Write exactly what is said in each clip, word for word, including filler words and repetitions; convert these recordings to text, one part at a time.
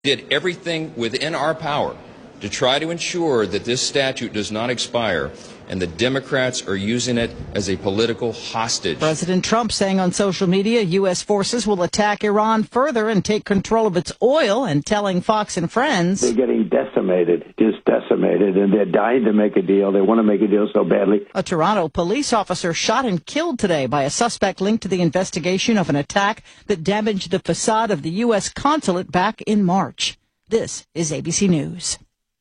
did everything within our power to try to ensure that this statute does not expire, and the Democrats are using it as a political hostage. President Trump saying on social media U S forces will attack Iran further and take control of its oil, and telling Fox and Friends, they're getting decimated, just decimated, and they're dying to make a deal. They want to make a deal so badly. A Toronto police officer shot and killed today by a suspect linked to the investigation of an attack that damaged the facade of the U S consulate back in March. This is A B C News.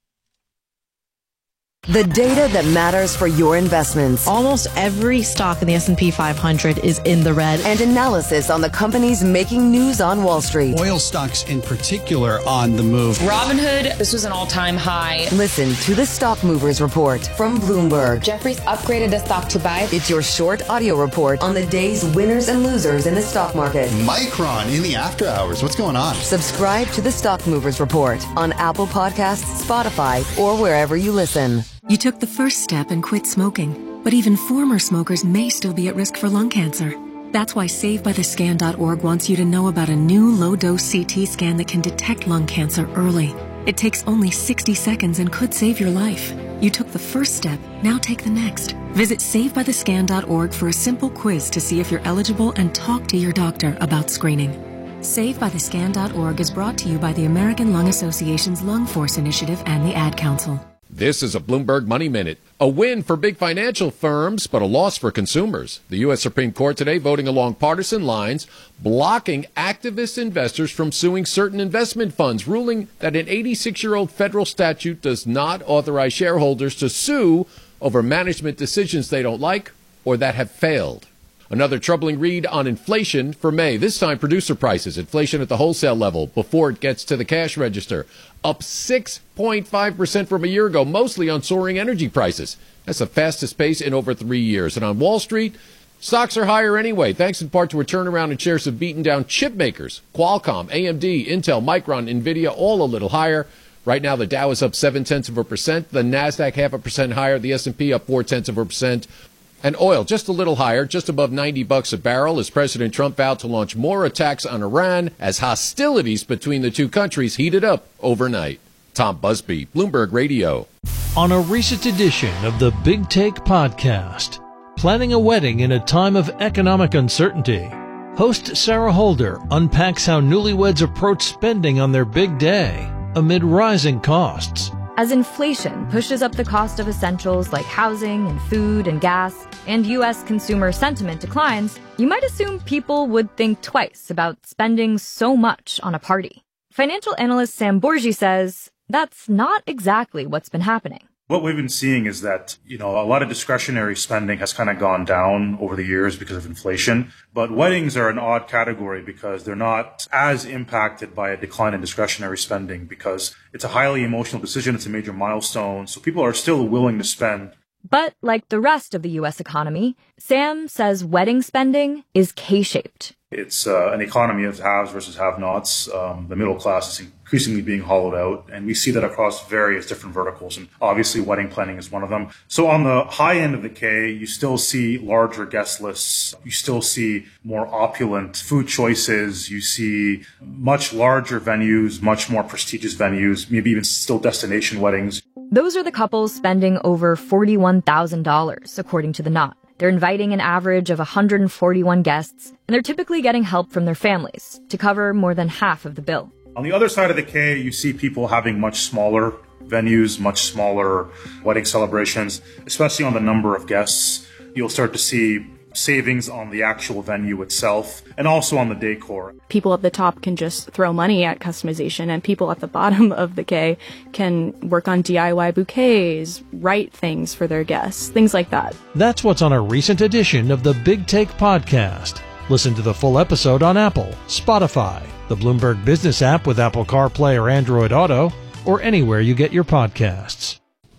The data that matters for your investments. Almost every stock in the S and P five hundred is in the red. And analysis on the companies making news on Wall Street. Oil stocks in particular on the move. Robinhood, this was an all-time high. Listen to the Stock Movers Report from Bloomberg. Jefferies upgraded the stock to buy. It's your short audio report on the day's winners and losers in the stock market. Micron in the after hours. What's going on? Subscribe to the Stock Movers Report on Apple Podcasts, Spotify, or wherever you listen. You took the first step and quit smoking, but even former smokers may still be at risk for lung cancer. That's why Save By The Scan dot org wants you to know about a new low-dose C T scan that can detect lung cancer early. It takes only sixty seconds and could save your life. You took the first step, now take the next. Visit Save By The Scan dot org for a simple quiz to see if you're eligible and talk to your doctor about screening. Save By The Scan dot org is brought to you by the American Lung Association's Lung Force Initiative and the Ad Council. This is a Bloomberg Money Minute. A win for big financial firms, but a loss for consumers. The U S Supreme Court today voting along partisan lines, blocking activist investors from suing certain investment funds, ruling that an eighty-six-year-old federal statute does not authorize shareholders to sue over management decisions they don't like or that have failed. Another troubling read on inflation for May. This time, producer prices, inflation at the wholesale level before it gets to the cash register, up six point five percent from a year ago, mostly on soaring energy prices. That's the fastest pace in over three years. And on Wall Street, stocks are higher anyway, thanks in part to a turnaround in shares of beaten down chip makers. Qualcomm, A M D, Intel, Micron, Nvidia, all a little higher. Right now, the Dow is up seven-tenths of a percent. The NASDAQ half a percent higher. The S and P up four-tenths of a percent. And oil just a little higher, just above ninety bucks a barrel, as President Trump vowed to launch more attacks on Iran as hostilities between the two countries heated up overnight. Tom Busby, Bloomberg Radio. On a recent edition of the Big Take podcast, planning a wedding in a time of economic uncertainty, host Sarah Holder unpacks how newlyweds approach spending on their big day amid rising costs. As inflation pushes up the cost of essentials like housing and food and gas, and U S consumer sentiment declines, you might assume people would think twice about spending so much on a party. Financial analyst Sam Borgi says that's not exactly what's been happening. What we've been seeing is that, you know, a lot of discretionary spending has kind of gone down over the years because of inflation. But weddings are an odd category because they're not as impacted by a decline in discretionary spending because it's a highly emotional decision. It's a major milestone. So people are still willing to spend. But like the rest of the U S economy, Sam says wedding spending is K-shaped. It's uh, an economy of haves versus have-nots. Um, the middle class is increasingly being hollowed out, and we see that across various different verticals, and obviously wedding planning is one of them. So on the high end of the K, you still see larger guest lists. You still see more opulent food choices. You see much larger venues, much more prestigious venues, maybe even still destination weddings. Those are the couples spending over forty-one thousand dollars, according to The Knot. They're inviting an average of one hundred forty-one guests, and they're typically getting help from their families to cover more than half of the bill. On the other side of the K, you see people having much smaller venues, much smaller wedding celebrations, especially on the number of guests. You'll start to see savings on the actual venue itself and also on the decor. People at the top can just throw money at customization, and people at the bottom of the K can work on D I Y bouquets, write things for their guests, things like that. That's what's on a recent edition of the Big Take podcast. Listen to the full episode on Apple, Spotify, the Bloomberg Business app with Apple CarPlay or Android Auto, or anywhere you get your podcasts.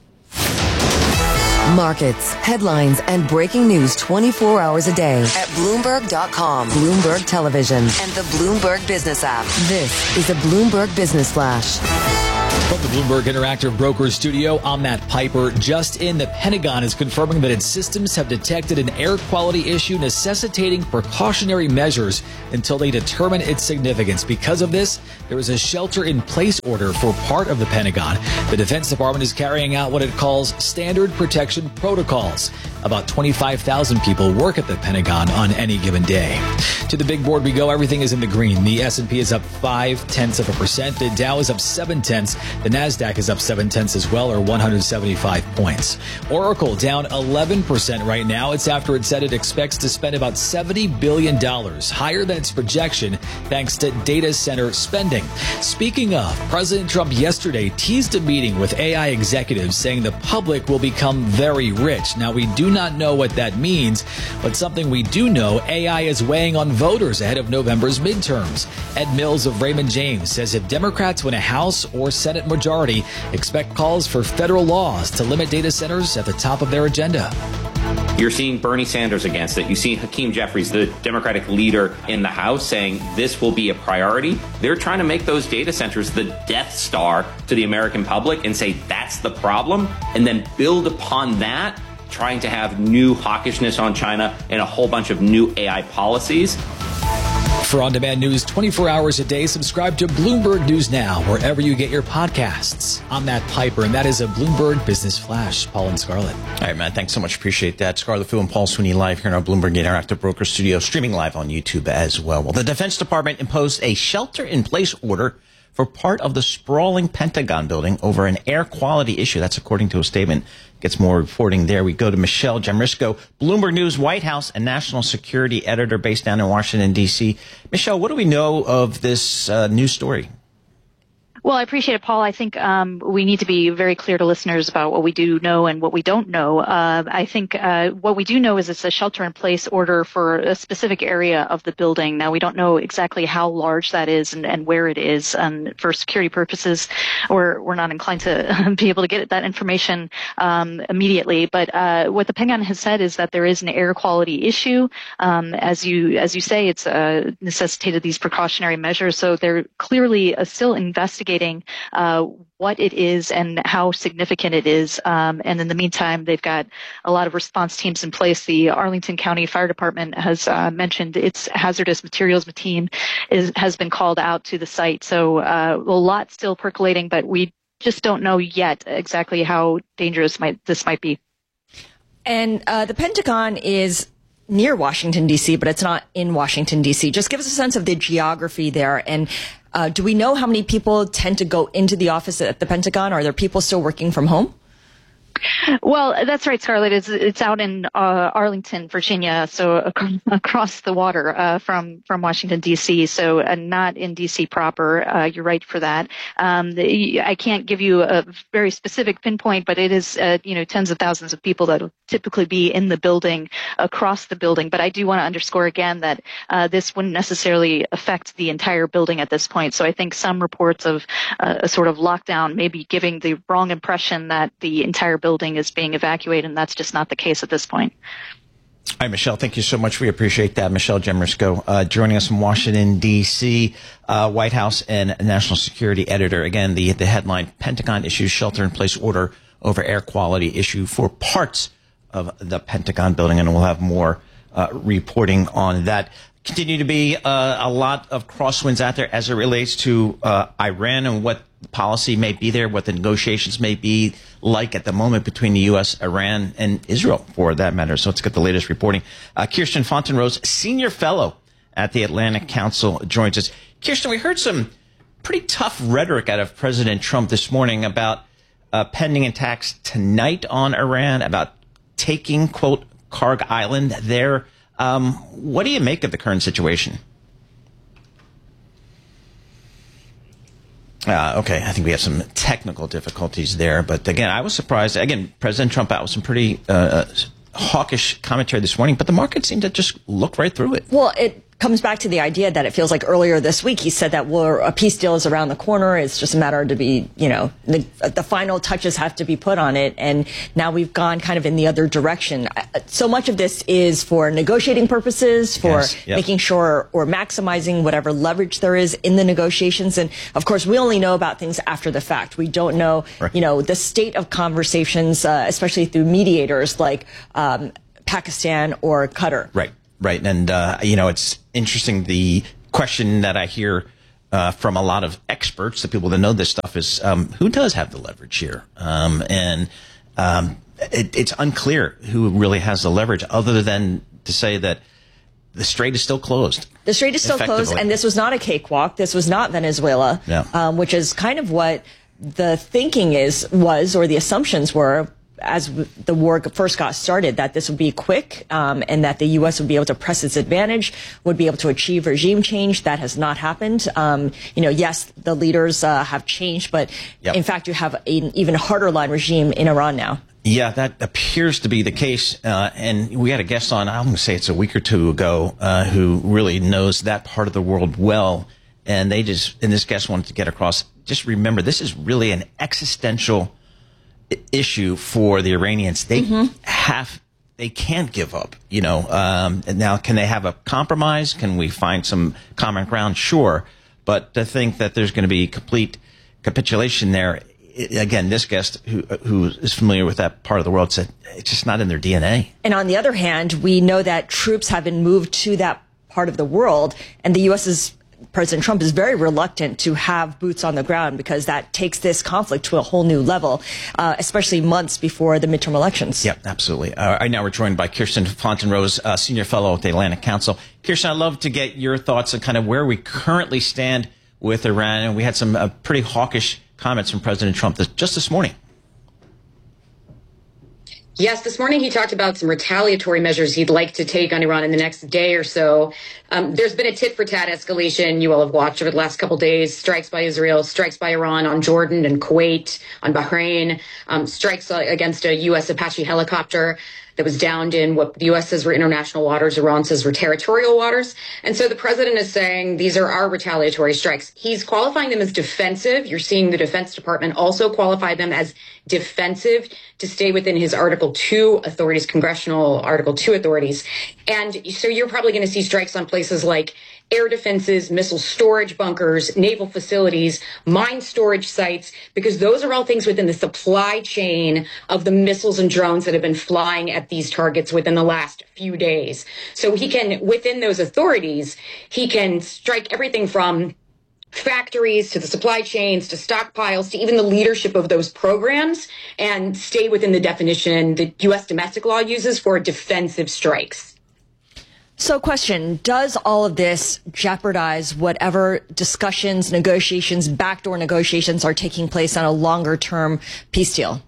Markets, headlines, and breaking news twenty-four hours a day at Bloomberg dot com, Bloomberg Television, and the Bloomberg Business app. This is a Bloomberg Business Flash. From the Bloomberg Interactive Brokers studio, I'm Matt Piper. Just in, the Pentagon is confirming that its systems have detected an air quality issue necessitating precautionary measures until they determine its significance. Because of this, there is a shelter-in-place order for part of the Pentagon. The Defense Department is carrying out what it calls standard protection protocols. About twenty-five thousand people work at the Pentagon on any given day. To the big board we go. Everything is in the green. The S and P is up five tenths of a percent. The Dow is up seven tenths. The NASDAQ is up seven tenths as well, or one hundred seventy-five points. Oracle down eleven percent right now. It's after it said it expects to spend about seventy billion dollars, higher than its projection, thanks to data center spending. Speaking of, President Trump yesterday teased a meeting with A I executives saying the public will become very rich. Now, we do not know what that means, but something we do know, A I is weighing on voters ahead of November's midterms. Ed Mills of Raymond James says if Democrats win a House or Senate majority, expect calls for federal laws to limit data centers at the top of their agenda. You're seeing Bernie Sanders against it. You see Hakeem Jeffries, the Democratic leader in the House, saying this will be a priority. They're trying to make those data centers the Death Star to the American public and say that's the problem, and then build upon that, trying to have new hawkishness on China and a whole bunch of new A I policies. For on-demand news twenty-four hours a day, subscribe to Bloomberg News Now, wherever you get your podcasts. I'm Matt Piper, and that is a Bloomberg Business Flash. Paul and Scarlett. All right, Matt, thanks so much. Appreciate that. Scarlett Fu and Paul Sweeney live here in our Bloomberg Interactive Broker studio, streaming live on YouTube as well. Well, the Defense Department imposed a shelter-in-place order for part of the sprawling Pentagon building over an air quality issue. That's according to a statement. Gets more reporting there. We go to Michelle Jamrisko, Bloomberg News White House and national security editor based down in Washington, D C. Michelle, what do we know of this uh, news story? Well, I appreciate it, Paul. I think um, we need to be very clear to listeners about what we do know and what we don't know. Uh, I think uh, what we do know is it's a shelter-in-place order for a specific area of the building. Now, we don't know exactly how large that is and, and where it is. Um, for security purposes, we're, we're not inclined to be able to get that information um, immediately. But uh, what the Pentagon has said is that there is an air quality issue. Um, as you as you say, it's uh, necessitated these precautionary measures. So they're clearly uh, still investigating Uh, what it is and how significant it is. Um, and in the meantime, they've got a lot of response teams in place. The Arlington County Fire Department has uh, mentioned its hazardous materials team is, has been called out to the site. So uh, a lot still percolating, but we just don't know yet exactly how dangerous might, this might be. And uh, the Pentagon is near Washington, D C, but it's not in Washington, D C. Just give us a sense of the geography there. And uh, do we know how many people tend to go into the office at the Pentagon? Are there people still working from home? Well, that's right, Scarlett. It's, it's out in uh, Arlington, Virginia, so ac- across the water uh, from from Washington, D C, so uh, not in D C proper. Uh, you're right for that. Um, the, I can't give you a very specific pinpoint, but it is, uh, you know, tens of thousands of people that will typically be in the building, across the building. But I do want to underscore again that uh, this wouldn't necessarily affect the entire building at this point. So I think some reports of uh, a sort of lockdown may be giving the wrong impression that the entire building is being evacuated, and that's just not the case at this point. All right, Michelle, thank you so much. We appreciate that. Michelle Jamrisko, uh, joining us from Washington, D C, uh, White House and national security editor. Again, the, the headline, Pentagon issues shelter-in-place order over air quality issue for parts of the Pentagon building, and we'll have more uh, reporting on that. Continue to be uh, a lot of crosswinds out there as it relates to uh, Iran and what policy may be there, what the negotiations may be like at the moment between the U S, Iran, and Israel, for that matter. So let's get the latest reporting. Uh, Kirsten Fontenrose, senior fellow at the Atlantic Council, joins us. Kirsten, we heard some pretty tough rhetoric out of President Trump this morning about uh, pending attacks tonight on Iran, about taking, quote, Karg Island there. Um, what do you make of the current situation? Uh, okay, I think we have some technical difficulties there. But again, I was surprised. Again, President Trump out with some pretty uh, hawkish commentary this morning, but the market seemed to just look right through it. Well, it comes back to the idea that it feels like earlier this week he said that well, a peace deal is around the corner. It's just a matter to be, you know, the, the final touches have to be put on it. And now we've gone kind of in the other direction. So much of this is for negotiating purposes, for yes, yep. making sure or maximizing whatever leverage there is in the negotiations. And of course, we only know about things after the fact. We don't know, right. you know, the state of conversations, uh, especially through mediators like um, Pakistan or Qatar. Right. Right. And, uh, you know, it's interesting. The question that I hear uh, from a lot of experts, the people that know this stuff, is um, who does have the leverage here? Um, and um, it, it's unclear who really has the leverage other than to say that the strait is still closed. The strait is still closed. And this was not a cakewalk. This was not Venezuela, yeah. um, which is kind of what the thinking is was or the assumptions were as the war first got started, that this would be quick um, and that the U S would be able to press its advantage, would be able to achieve regime change. That has not happened. Um, you know, yes, the leaders uh, have changed, but yep. in fact, you have an even harder line regime in Iran now. Yeah, that appears to be the case. Uh, and we had a guest on, I'm going to say it's a week or two ago, uh, who really knows that part of the world well. And they just, and this guest wanted to get across, just remember, this is really an existential issue for the Iranians. They mm-hmm. have, they can't give up, you know. Um, and now, can they have a compromise? Can we find some common ground? Sure. But to think that there's going to be complete capitulation there, it, again, this guest who, who is familiar with that part of the world said it's just not in their D N A. And on the other hand, we know that troops have been moved to that part of the world, and the U S is President Trump is very reluctant to have boots on the ground because that takes this conflict to a whole new level, uh, especially months before the midterm elections. Yep, absolutely. Uh, right now we're joined by Kirsten Fontenrose, uh, Senior Fellow at the Atlantic Council. Kirsten, I'd love to get your thoughts on kind of where we currently stand with Iran. And we had some uh, pretty hawkish comments from President Trump this, just this morning. Yes, this morning he talked about some retaliatory measures he'd like to take on Iran in the next day or so. Um, there's been a tit-for-tat escalation you all have watched over the last couple of days. Strikes by Israel, strikes by Iran on Jordan and Kuwait, on Bahrain, um, strikes against a U S Apache helicopter that was downed in what the U S says were international waters, Iran says were territorial waters. And so the president is saying these are our retaliatory strikes. He's qualifying them as defensive. You're seeing the Defense Department also qualify them as defensive to stay within his Article two authorities, congressional Article two authorities. And so you're probably going to see strikes on places like air defenses, missile storage bunkers, naval facilities, mine storage sites, because those are all things within the supply chain of the missiles and drones that have been flying at these targets within the last few days. So he can, within those authorities, he can strike everything from factories to the supply chains to stockpiles to even the leadership of those programs and stay within the definition that U S domestic law uses for defensive strikes. So question, does all of this jeopardize whatever discussions, negotiations, backdoor negotiations are taking place on a longer term peace deal?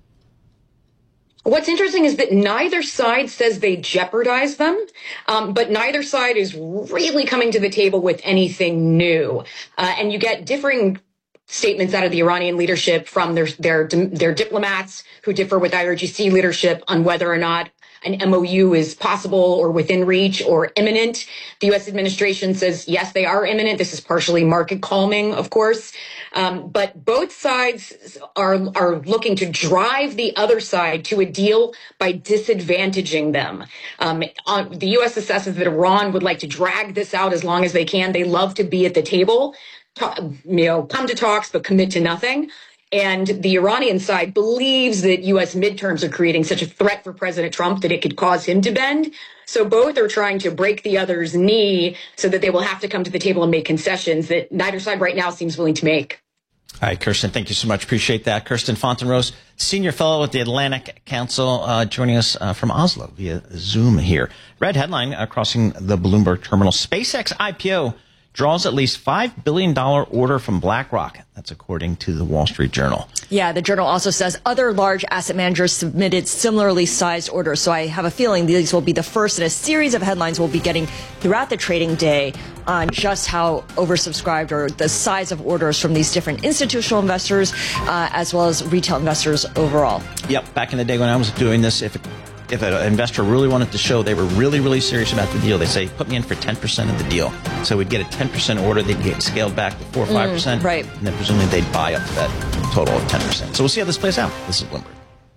What's interesting is that neither side says they jeopardize them, um, but neither side is really coming to the table with anything new. Uh, and you get differing statements out of the Iranian leadership from their, their, their diplomats who differ with I R G C leadership on whether or not an M O U is possible or within reach or imminent. The U S administration says, yes, they are imminent. This is partially market calming, of course. Um, but both sides are, are looking to drive the other side to a deal by disadvantaging them. Um, on, the U S assesses that Iran would like to drag this out as long as they can. They love to be at the table, talk, you know, come to talks, but commit to nothing. And the Iranian side believes that U S midterms are creating such a threat for President Trump that it could cause him to bend. So both are trying to break the other's knee so that they will have to come to the table and make concessions that neither side right now seems willing to make. All right, Kirsten, thank you so much. Appreciate that. Kirsten Fontenrose, Senior Fellow at the Atlantic Council, uh, joining us uh, from Oslo via Zoom here. Red headline uh, crossing the Bloomberg terminal. SpaceX I P O draws at least five billion dollars order from BlackRock. That's according to the Wall Street Journal. Yeah, the Journal also says other large asset managers submitted similarly sized orders. So I have a feeling these will be the first in a series of headlines we'll be getting throughout the trading day on just how oversubscribed or the size of orders from these different institutional investors uh, as well as retail investors overall. Yep. Back in the day when I was doing this, if it if an investor really wanted to show they were really, really serious about the deal, they say, put me in for ten percent of the deal. So we'd get a ten percent order, they'd get scaled back to four or five percent, mm, right. and then presumably they'd buy up to that total of ten percent. So we'll see how this plays out. This is Bloomberg.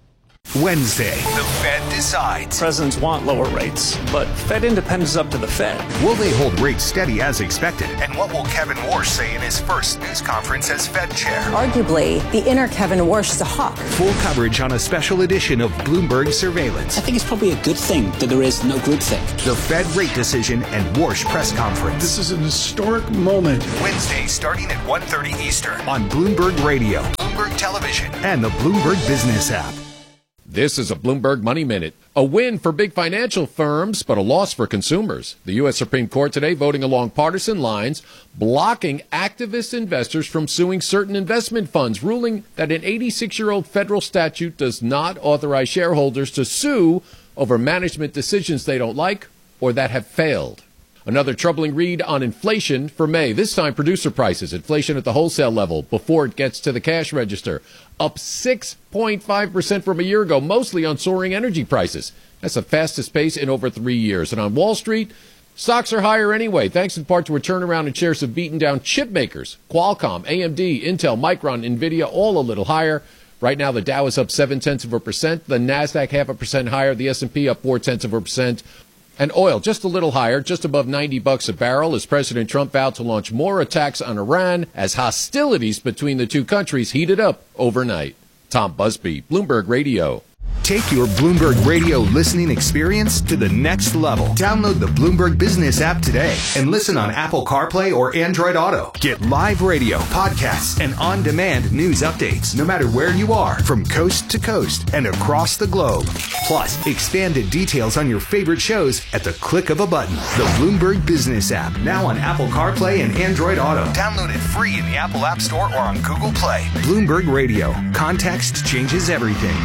Wednesday, the Fed decides. Presidents want lower rates, but Fed independence is up to the Fed. Will they hold rates steady as expected? And what will Kevin Warsh say in his first news conference as Fed chair? Arguably, the inner Kevin Warsh is a hawk. Full coverage on a special edition of Bloomberg Surveillance. I think it's probably a good thing that there is no groupthink. The Fed rate decision and Warsh press conference. This is an historic moment. Wednesday, starting at one thirty Eastern on Bloomberg Radio, Bloomberg Television, and the Bloomberg Business app. This is a Bloomberg Money Minute. A win for big financial firms, but a loss for consumers. The U S Supreme Court today voting along partisan lines, blocking activist investors from suing certain investment funds, ruling that an eighty-six-year-old federal statute does not authorize shareholders to sue over management decisions they don't like or that have failed. Another troubling read on inflation for May. This time, producer prices, inflation at the wholesale level before it gets to the cash register, up six point five percent from a year ago, mostly on soaring energy prices. That's the fastest pace in over three years. And on Wall Street, stocks are higher anyway, thanks in part to a turnaround in shares of beaten down chip makers. Qualcomm, A M D, Intel, Micron, Nvidia, all a little higher. Right now, the Dow is up seven-tenths of a percent. The NASDAQ half a percent higher. The S and P up four-tenths of a percent. And oil just a little higher, just above ninety bucks a barrel, as President Trump vowed to launch more attacks on Iran as hostilities between the two countries heated up overnight. Tom Busby, Bloomberg Radio. Take your Bloomberg Radio listening experience to the next level. Download the Bloomberg Business app today and listen on Apple CarPlay or Android Auto. Get live radio, podcasts, and on-demand news updates no matter where you are, from coast to coast and across the globe. Plus, expanded details on your favorite shows at the click of a button. The Bloomberg Business app, now on Apple CarPlay and Android Auto. Download it free in the Apple App Store or on Google Play. Bloomberg Radio. Context changes everything.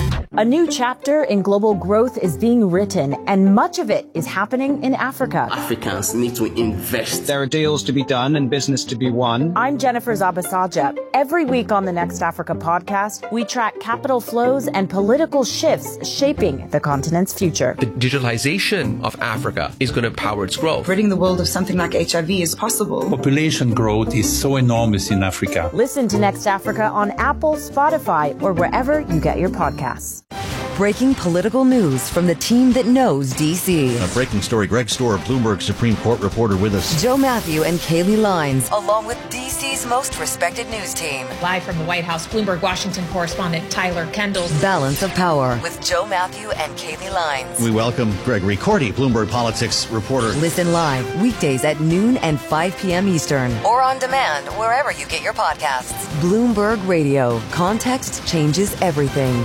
A new chapter in global growth is being written, and much of it is happening in Africa. Africans need to invest. There are deals to be done and business to be won. I'm Jennifer Zabasaja. Every week on the Next Africa podcast, we track capital flows and political shifts shaping the continent's future. The digitalization of Africa is going to power its growth. Ridding the world of something like H I V is possible. Population growth is so enormous in Africa. Listen to Next Africa on Apple, Spotify, or wherever you get your podcasts. Breaking political news from the team that knows D C. A breaking story. Greg Stohr, Bloomberg Supreme Court reporter with us. Joe Matthew and Kaylee Lines, along with D C's most respected news team. Live from the White House, Bloomberg Washington correspondent Tyler Kendall. Balance of Power with Joe Matthew and Kaylee Lines. We welcome Gregory Cordy, Bloomberg Politics reporter. Listen live weekdays at noon and five p.m. Eastern, or on demand wherever you get your podcasts. Bloomberg Radio. Context changes everything.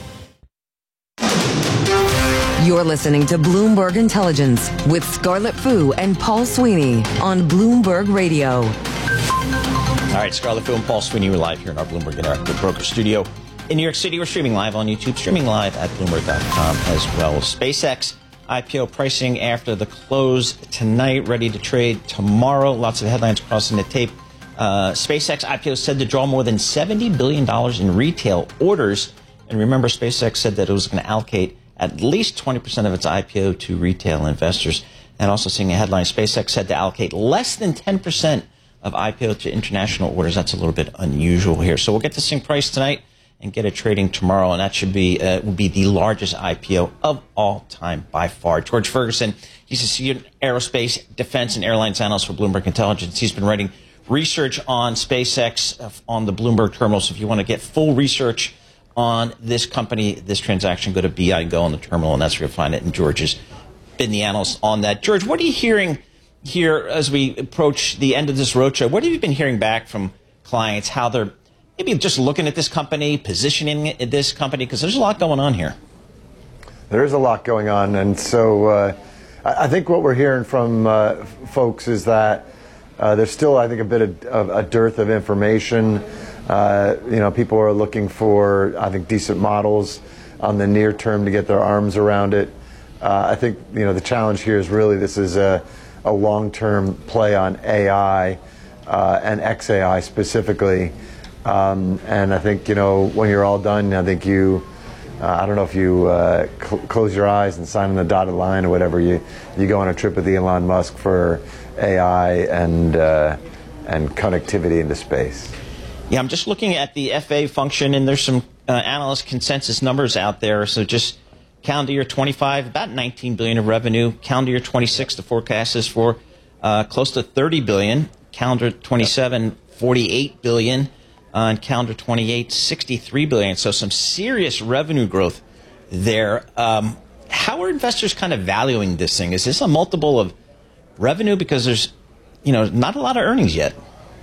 You're listening to Bloomberg Intelligence with Scarlett Fu and Paul Sweeney on Bloomberg Radio. All right, Scarlett Fu and Paul Sweeney, we're live here in our Bloomberg Interactive Broker Studio in New York City. We're streaming live on YouTube, streaming live at Bloomberg dot com as well. SpaceX I P O pricing after the close tonight, ready to trade tomorrow. Lots of headlines crossing the tape. Uh, SpaceX I P O said to draw more than seventy billion dollars in retail orders. And remember, SpaceX said that it was going to allocate at least twenty percent of its I P O to retail investors. And also seeing a headline, SpaceX said to allocate less than ten percent of I P O to international orders. That's a little bit unusual here. So we'll get this thing priced tonight and get it trading tomorrow. And that should be, uh, will be the largest I P O of all time by far. George Ferguson, he's a senior aerospace, defense, and airlines analyst for Bloomberg Intelligence. He's been writing research on SpaceX on the Bloomberg terminal. So if you want to get full research on this company, this transaction, go to B I Go on the terminal, and that's where you'll find it. And George has been the analyst on that. George, what are you hearing here as we approach the end of this roadshow? What have you been hearing back from clients, how they're maybe just looking at this company, positioning this company? Because there's a lot going on here. There is a lot going on. And so uh, I think what we're hearing from uh, folks is that uh, there's still, I think, a bit of, of a dearth of information. Uh, you know, people are looking for, I think, decent models on the near term to get their arms around it. Uh, I think, you know, the challenge here is really this is a, a long-term play on A I uh, and X A I specifically. Um, and I think, you know, when you're all done, I think you Uh, I don't know if you uh, cl- close your eyes and sign on the dotted line or whatever. You you go on a trip with Elon Musk for A I and uh, and connectivity into space. Yeah, I'm just looking at the F A function, and there's some uh, analyst consensus numbers out there. So just calendar year twenty-five, about nineteen billion dollars of revenue. Calendar year twenty-six, the forecast is for uh, close to thirty billion dollars. Calendar twenty-seven, forty-eight billion dollars. Uh, and calendar twenty-eight, sixty-three billion dollars. So some serious revenue growth there. Um, how are investors kind of valuing this thing? Is this a multiple of revenue? Because there's, you know, not a lot of earnings yet.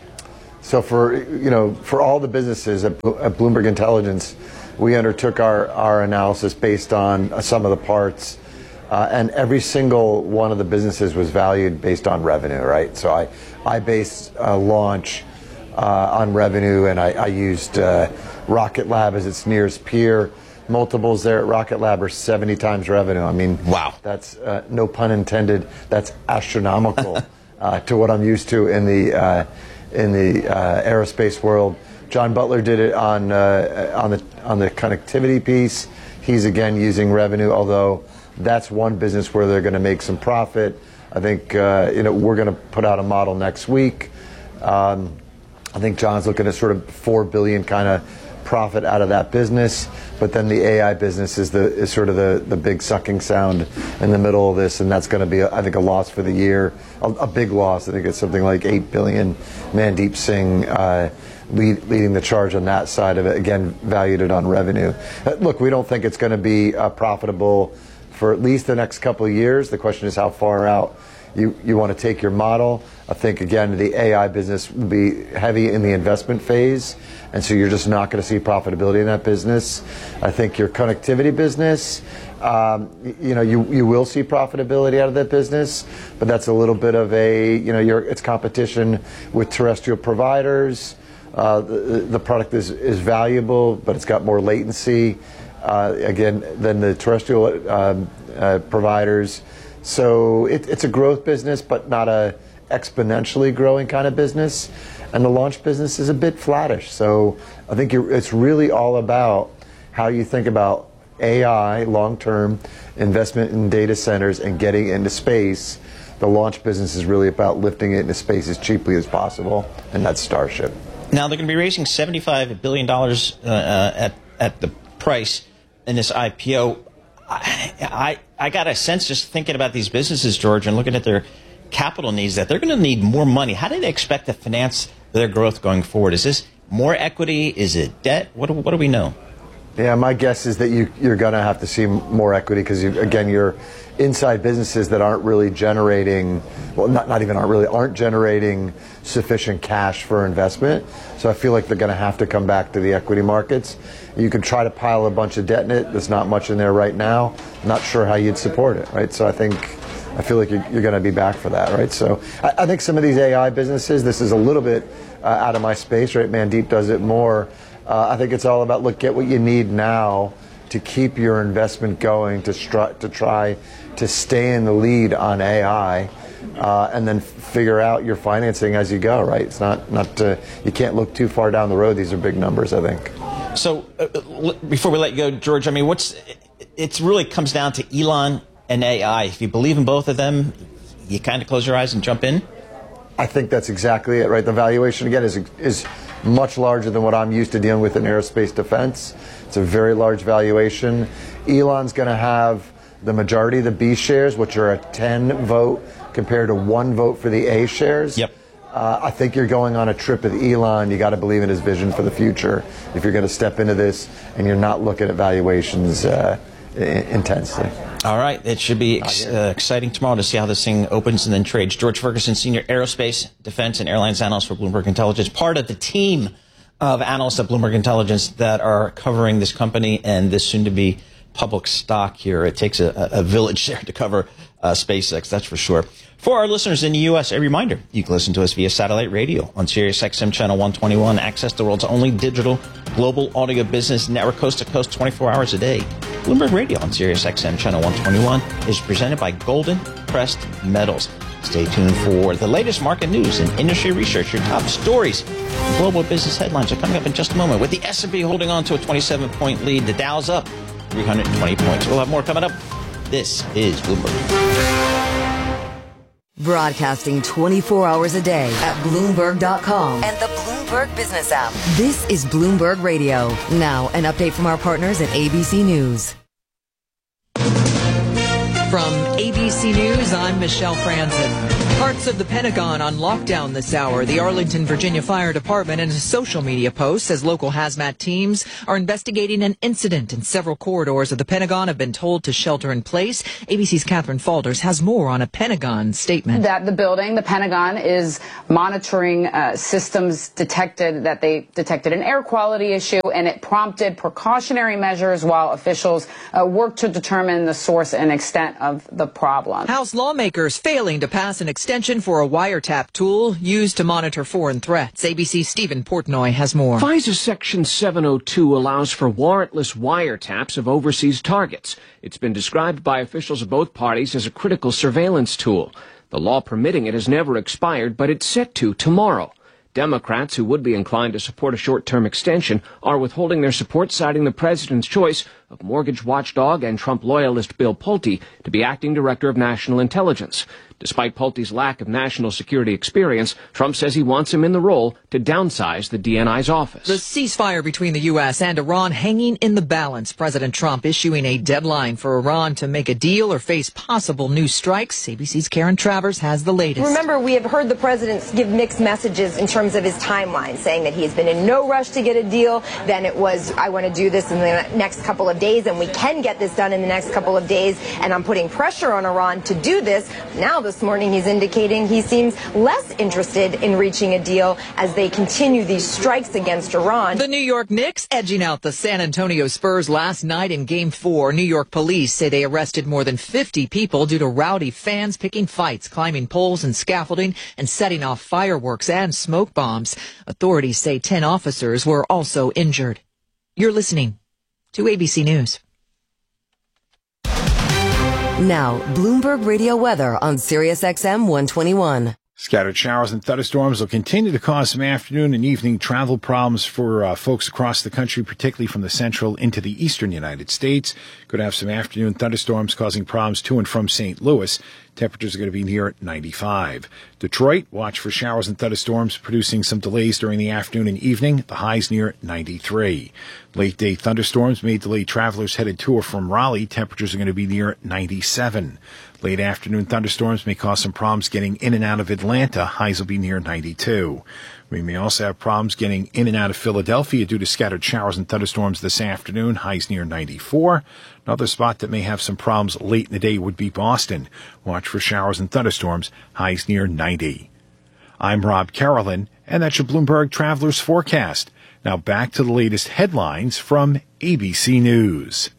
So for, you know, for all the businesses at, at Bloomberg Intelligence, we undertook our, our analysis based on uh, some of the parts. Uh, and every single one of the businesses was valued based on revenue, right? So I, I based uh, launch Uh, on revenue, and I, I used uh, Rocket Lab as its nearest peer. Multiples there at Rocket Lab are seventy times revenue. I mean, wow, that's uh, no pun intended. That's astronomical uh, to what I'm used to in the uh, in the uh, aerospace world. John Butler did it on uh, on the on the connectivity piece. He's again using revenue, although that's one business where they're going to make some profit. I think uh, you know we're going to put out a model next week. Um, I think John's looking at sort of four billion kind of profit out of that business, but then the A I business is the is sort of the, the big sucking sound in the middle of this, and that's going to be, I think, a loss for the year, a, a big loss. I think it's something like eight billion. Mandeep Singh uh, lead, leading the charge on that side of it. Again, valued it on revenue. Uh, look, we don't think it's going to be uh, profitable for at least the next couple of years. The question is how far out you you want to take your model. I think, again, the A I business will be heavy in the investment phase, and so you're just not going to see profitability in that business. I think your connectivity business, um, you know, you, you will see profitability out of that business, but that's a little bit of a, you know, your, it's competition with terrestrial providers. Uh, the, the product is, is valuable, but it's got more latency, uh, again, than the terrestrial um, uh, providers. So it, it's a growth business, but not a exponentially growing kind of business, and the launch business is a bit flattish. So I think you're, it's really all about how you think about A I, long-term investment in data centers and getting into space. The launch business is really about lifting it into space as cheaply as possible, and that's Starship. Now they're going to be raising seventy-five billion dollars uh, at at the price in this I P O. I, I I got a sense just thinking about these businesses, George, and looking at their capital needs, that they're going to need more money. How do they expect to finance their growth going forward? Is this more equity? Is it debt? What do, what do we know? Yeah, my guess is that you, you're going to have to see more equity because, you, again, you're inside businesses that aren't really generating, well, not, not even aren't really, aren't generating sufficient cash for investment. So I feel like they're going to have to come back to the equity markets. You can try to pile a bunch of debt in it. There's not much in there right now. Not sure how you'd support it, right? So I think, I feel like you're, you're going to be back for that, right? So I, I think some of these A I businesses, this is a little bit uh, out of my space, right? Mandeep does it more. Uh, I think it's all about, look, get what you need now to keep your investment going, to, stri- to try to stay in the lead on A I, uh, and then f- figure out your financing as you go, right? It's not, not to, you can't look too far down the road. These are big numbers, I think. So uh, before we let you go, George, I mean, what's it really comes down to Elon and A I. If you believe in both of them, you kind of close your eyes and jump in? I think that's exactly it, right? The valuation, again, is is much larger than what I'm used to dealing with in aerospace defense. It's a very large valuation. Elon's going to have the majority of the B shares, which are a ten vote compared to one vote for the A shares. Yep. Uh, I think you're going on a trip with Elon. You got to believe in his vision for the future if you're going to step into this and you're not looking at valuations uh, intensely. All right. It should be ex- uh, exciting tomorrow to see how this thing opens and then trades. George Ferguson, Senior Aerospace, Defense, and Airlines Analyst for Bloomberg Intelligence, part of the team of analysts at Bloomberg Intelligence that are covering this company and this soon-to-be public stock here. It takes a, a village there to cover uh, SpaceX, that's for sure. For our listeners in the U S, a reminder, you can listen to us via satellite radio on Sirius X M Channel one twenty-one. Access the world's only digital global audio business network, coast to coast, twenty-four hours a day. Bloomberg Radio on Sirius X M Channel one twenty-one is presented by Golden Crest Metals. Stay tuned for the latest market news and industry research. Your top stories and global business headlines are coming up in just a moment. With the S and P holding on to a twenty-seven point lead, the Dow's up three hundred twenty points. We'll have more coming up. This is Bloomberg. Broadcasting twenty-four hours a day at Bloomberg dot com and the Bloomberg Business app. This is Bloomberg Radio. Now, an update from our partners at A B C News. From A B C News, I'm Michelle Franzen. Parts of the Pentagon on lockdown this hour. The Arlington, Virginia Fire Department in a social media post says local hazmat teams are investigating an incident in several corridors of the Pentagon have been told to shelter in place. A B C's Catherine Falders has more on a Pentagon statement. That the building, the Pentagon, is monitoring uh, systems detected that they detected an air quality issue, and it prompted precautionary measures while officials uh, work to determine the source and extent of the problem. House lawmakers failing to pass an extension for a wiretap tool used to monitor foreign threats. A B C's Stephen Portnoy has more. FISA Section seven oh two allows for warrantless wiretaps of overseas targets. It's been described by officials of both parties as a critical surveillance tool. The law permitting it has never expired, but it's set to tomorrow. Democrats who would be inclined to support a short-term extension are withholding their support, citing the president's choice of mortgage watchdog and Trump loyalist Bill Pulte to be acting director of national intelligence. Despite Pulte's lack of national security experience, Trump says he wants him in the role to downsize the D N I's office. The ceasefire between the U S and Iran hanging in the balance. President Trump issuing a deadline for Iran to make a deal or face possible new strikes. A B C's Karen Travers has the latest. Remember, we have heard the president give mixed messages in terms of his timeline, saying that he has been in no rush to get a deal. Then it was, I want to do this in the next couple of days, and we can get this done in the next couple of days, and I'm putting pressure on Iran to do this. Now this morning he's indicating he seems less interested in reaching a deal as they continue these strikes against Iran. The New York Knicks edging out the San Antonio Spurs last night in Game four. New York police say they arrested more than fifty people due to rowdy fans picking fights, climbing poles and scaffolding, and setting off fireworks and smoke bombs. Authorities say ten officers were also injured. You're listening to A B C News. Now, Bloomberg Radio weather on Sirius X M one twenty-one. Scattered showers and thunderstorms will continue to cause some afternoon and evening travel problems for uh, folks across the country, particularly from the central into the eastern United States. Could have some afternoon thunderstorms causing problems to and from Saint Louis. Temperatures are going to be near ninety-five. Detroit, watch for showers and thunderstorms producing some delays during the afternoon and evening. The highs near ninety-three. Late day thunderstorms may delay travelers headed to or from Raleigh. Temperatures are going to be near ninety-seven. Late afternoon thunderstorms may cause some problems getting in and out of Atlanta. Highs will be near ninety-two. We may also have problems getting in and out of Philadelphia due to scattered showers and thunderstorms this afternoon. Highs near ninety-four. Another spot that may have some problems late in the day would be Boston. Watch for showers and thunderstorms. Highs near ninety. I'm Rob Carolyn, and that's your Bloomberg Travelers Forecast. Now back to the latest headlines from A B C News.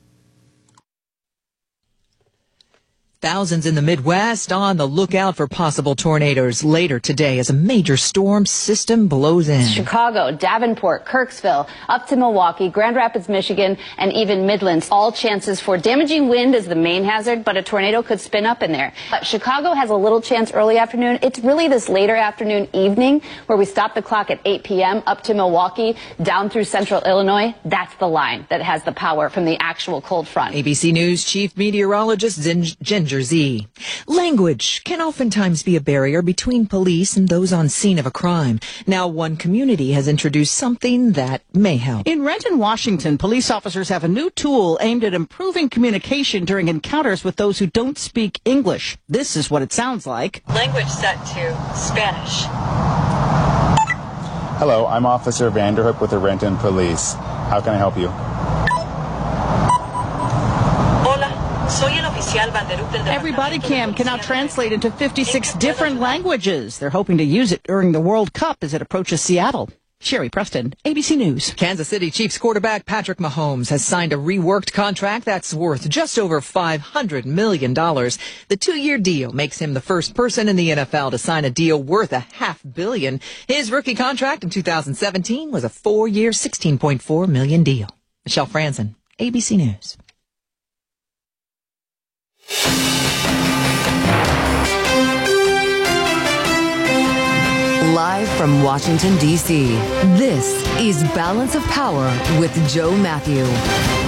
Thousands in the Midwest on the lookout for possible tornadoes later today as a major storm system blows in. Chicago, Davenport, Kirksville, up to Milwaukee, Grand Rapids, Michigan, and even Midlands. All chances for damaging wind is the main hazard, but a tornado could spin up in there. But Chicago has a little chance early afternoon. It's really this later afternoon, evening, where we stop the clock at eight p.m. up to Milwaukee, down through central Illinois. That's the line that has the power from the actual cold front. A B C News Chief Meteorologist Ginger Z. Language can oftentimes be a barrier between police and those on scene of a crime. Now one community has introduced something that may help. In Renton, Washington, police officers have a new tool aimed at improving communication during encounters with those who don't speak English. This is what it sounds like. Language set to Spanish. Hello, I'm Officer Vanderhook with the Renton Police. How can I help you? Every body cam can now translate into fifty-six different languages. They're hoping to use it during the World Cup as it approaches Seattle. Sherry Preston, A B C News. Kansas City Chiefs quarterback Patrick Mahomes has signed a reworked contract that's worth just over five hundred million dollars. The two-year deal makes him the first person in the N F L to sign a deal worth a half billion. His rookie contract in two thousand seventeen was a four-year, sixteen point four million dollars deal. Michelle Franzen, A B C News. Live from Washington, D C, this is Balance of Power with Joe Matthew.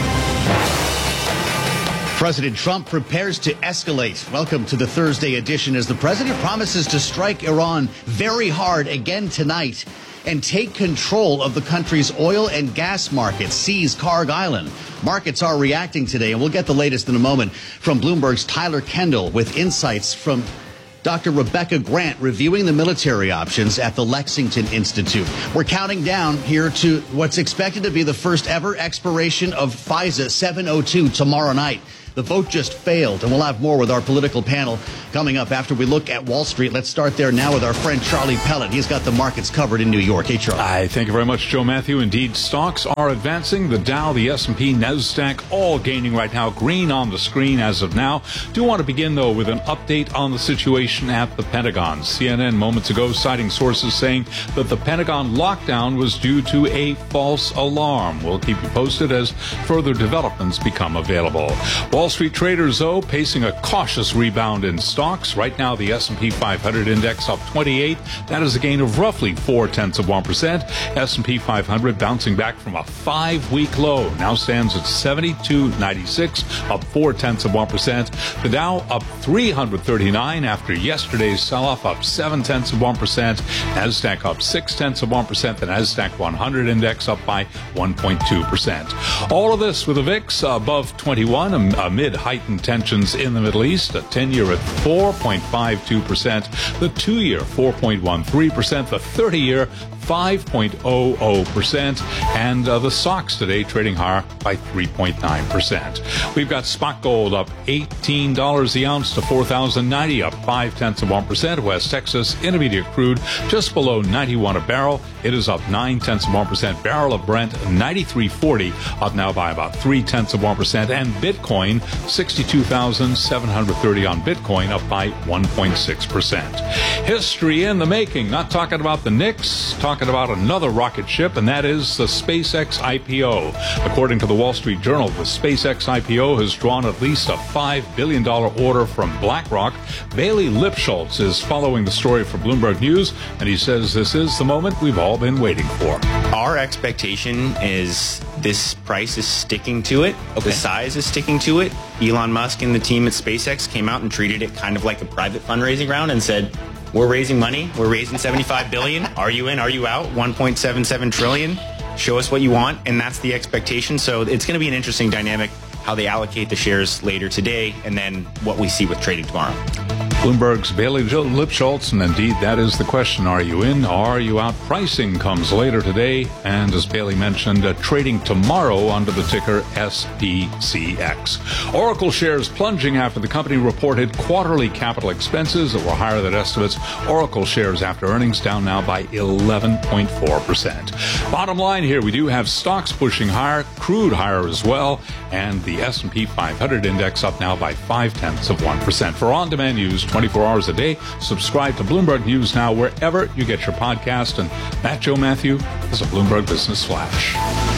President Trump prepares to escalate. Welcome to the Thursday edition as the president promises to strike Iran very hard again tonight and take control of the country's oil and gas markets, seize Karg Island. Markets are reacting today, and we'll get the latest in a moment from Bloomberg's Tyler Kendall with insights from Doctor Rebecca Grant reviewing the military options at the Lexington Institute. We're counting down here to what's expected to be the first ever expiration of FISA seven oh two tomorrow night. The vote just failed, and we'll have more with our political panel coming up after we look at Wall Street. Let's start there now with our friend Charlie Pellet. He's got the markets covered in New York. Hey, Charlie. Hi, thank you very much, Joe Matthew. Indeed, stocks are advancing. The Dow, the S and P, NASDAQ, all gaining right now. Green on the screen as of now. Do want to begin, though, with an update on the situation at the Pentagon. C N N moments ago citing sources saying that the Pentagon lockdown was due to a false alarm. We'll keep you posted as further developments become available. Wall Street traders, though, pacing a cautious rebound in stocks. Right now, the S and P five hundred index up twenty-eight. That is a gain of roughly four tenths of one percent. S and P five hundred bouncing back from a five-week low. Now stands at seventy-two ninety-six, up four tenths of one percent. The Dow up three hundred thirty-nine after yesterday's sell-off, up seven tenths of one percent. NASDAQ up six tenths of one percent. The NASDAQ one hundred index up by one point two percent. All of this with the V I X above twenty-one, amid heightened tensions in the Middle East. A ten-year at four point five two percent. The two-year four point one three percent. The thirty-year five point zero zero percent, and uh, the S O X today trading higher by three point nine percent. We've got spot gold up eighteen dollars the ounce to four thousand ninety, up five tenths of one percent. West Texas Intermediate crude just below ninety-one a barrel. It is up nine tenths of one percent. Barrel of Brent ninety-three forty, up now by about three tenths of one percent. And Bitcoin sixty-two thousand seven hundred thirty on Bitcoin, up by one point six percent. History in the making. Not talking about the Knicks, talking Talking about another rocket ship, and that is the SpaceX I P O. According to the Wall Street Journal, the SpaceX I P O has drawn at least a five billion dollars order from BlackRock. Bailey Lipschultz is following the story for Bloomberg News, and he says this is the moment we've all been waiting for. Our expectation is this price is sticking to it. Okay. The size is sticking to it. Elon Musk and the team at SpaceX came out and treated it kind of like a private fundraising round and said, we're raising money. We're raising seventy-five billion dollars. Are you in? Are you out? one point seven seven trillion dollars. Show us what you want, and that's the expectation. So it's going to be an interesting dynamic how they allocate the shares later today, and then what we see with trading tomorrow. Bloomberg's Bailey Lipschultz, and indeed that is the question. Are you in? Are you out? Pricing comes later today, and as Bailey mentioned, uh, trading tomorrow under the ticker S P C X. Oracle shares plunging after the company reported quarterly capital expenses that were higher than estimates. Oracle shares after earnings down now by eleven point four percent. Bottom line here, we do have stocks pushing higher, crude higher as well, and the S and P five hundred index up now by five tenths of one percent. For on-demand news twenty-four hours a day, subscribe to Bloomberg News Now wherever you get your podcast. And that, Joe Matthew, is a Bloomberg Business Flash.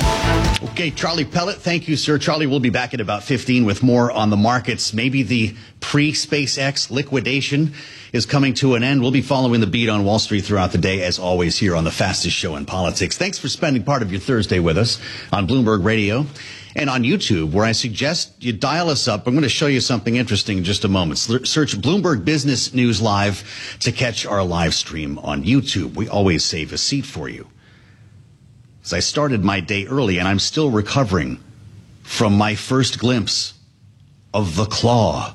Okay, Charlie Pellet, thank you, sir. Charlie will be back at about fifteen with more on the markets. Maybe the pre-SpaceX liquidation is coming to an end. We'll be following the beat on Wall Street throughout the day, as always, here on the fastest show in politics. Thanks for spending part of your Thursday with us on Bloomberg Radio and on YouTube, where I suggest you dial us up. I'm going to show you something interesting in just a moment. Search Bloomberg Business News Live to catch our live stream on YouTube. We always save a seat for you. As I started my day early, and I'm still recovering from my first glimpse of the Claw.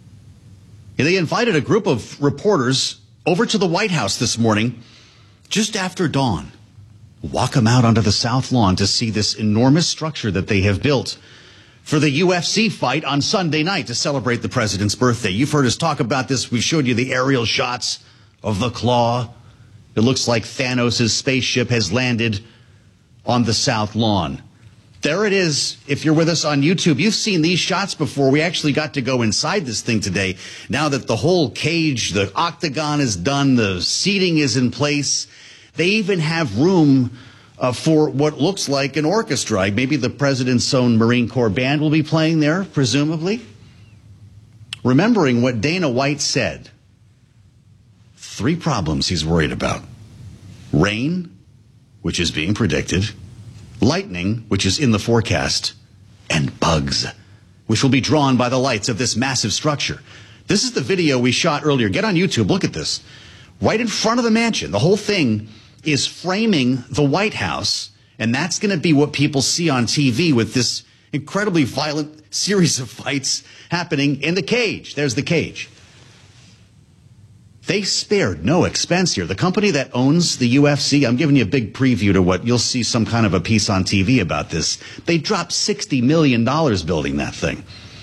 They invited a group of reporters over to the White House this morning, just after dawn. Walk them out onto the South Lawn to see this enormous structure that they have built for the U F C fight on Sunday night to celebrate the president's birthday. You've heard us talk about this. We showed you the aerial shots of the Claw. It looks like Thanos' spaceship has landed on the South Lawn. There it is. If you're with us on YouTube, you've seen these shots before. We actually got to go inside this thing today. Now that the whole cage, the octagon is done, the seating is in place. They even have room uh, for what looks like an orchestra. Maybe the president's own Marine Corps band will be playing there, presumably. Remembering what Dana White said, three problems he's worried about. Rain, which is being predicted, lightning, which is in the forecast, and bugs, which will be drawn by the lights of this massive structure. This is the video we shot earlier. Get on YouTube. Look at this. Right in front of the mansion. The whole thing is framing the White House, and that's going to be what people see on T V with this incredibly violent series of fights happening in the cage. There's the cage. They spared no expense here. The company that owns the U F C, I'm giving you a big preview to what you'll see some kind of a piece on T V about this. They dropped sixty million dollars building that thing.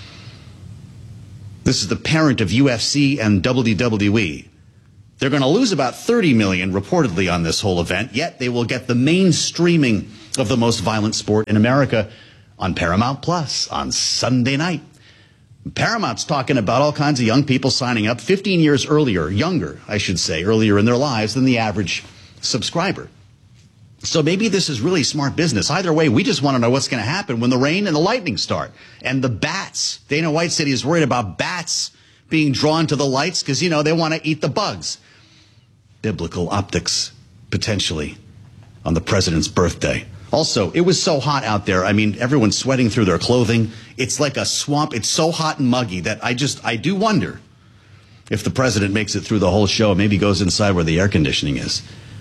This is the parent of U F C and W W E. They're going to lose about thirty million dollars reportedly on this whole event, yet they will get the mainstreaming of the most violent sport in America on Paramount Plus on Sunday night. Paramount's talking about all kinds of young people signing up fifteen years earlier, younger, I should say, earlier in their lives than the average subscriber. So maybe this is really smart business. Either way, we just want to know what's going to happen when the rain and the lightning start. And the bats. Dana White said he's worried about bats being drawn to the lights because, you know, they want to eat the bugs. Biblical optics, potentially, on the president's birthday. Also, it was so hot out there. I mean, everyone's sweating through their clothing. It's like a swamp. It's so hot and muggy that I just, I do wonder if the president makes it through the whole show, maybe goes inside where the air conditioning is.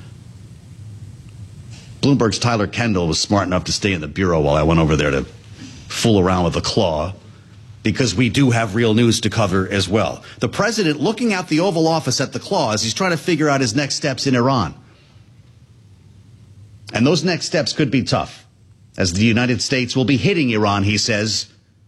Bloomberg's Tyler Kendall was smart enough to stay in the bureau while I went over there to fool around with the claw, because we do have real news to cover as well. The president looking out the Oval Office at the claw as he's trying to figure out his next steps in Iran. And those next steps could be tough, as the United States will be hitting Iran, he says,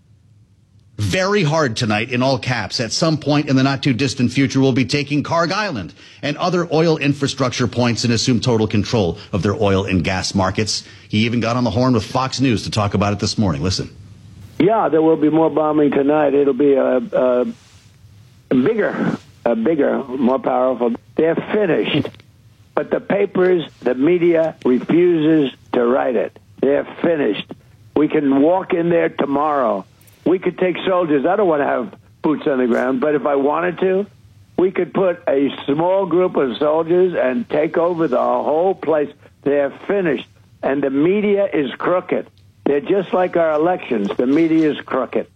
very hard tonight, in all caps. At some point in the not-too-distant future, we'll be taking Karg Island and other oil infrastructure points and assume total control of their oil and gas markets. He even got on the horn with Fox News to talk about it this morning. Listen. Yeah, there will be more bombing tonight. It'll be a, a, a bigger, a bigger, more powerful. They're finished. But the papers, the media refuses to write it. They're finished. We can walk in there tomorrow. We could take soldiers. I don't want to have boots on the ground, but if I wanted to, we could put a small group of soldiers and take over the whole place. They're finished. And the media is crooked. They're just like our elections. The media is crooked.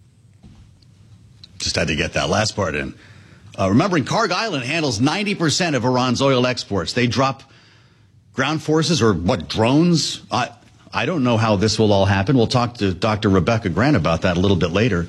Just had to get that last part in. Uh, remembering, Karg Island handles ninety percent of Iran's oil exports. They drop ground forces or, what, drones? I, I don't know how this will all happen. We'll talk to Doctor Rebecca Grant about that a little bit later.